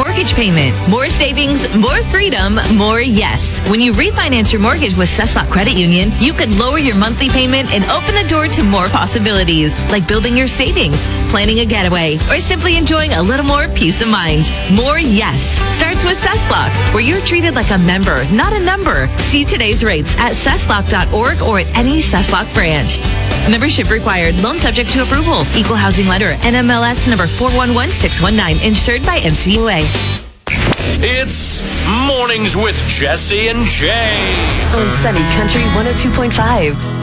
mortgage payment. More savings, more freedom, more yes. When you refinance your mortgage with Cesslock Credit Union, you could lower your monthly payment and open the door to more possibilities, like building your savings, planning a getaway, or simply enjoying a little more peace of mind. More yes starts with Cesslock, where you're treated like a member, not a number. See today's rates at cesslock.org or at any Cesslock branch. Membership required. Loan subject to approval. Equal housing lender. NMLS number 411619. Insured by NCUA. It's Mornings with Jesse and Jay On Sunny Country 102.5.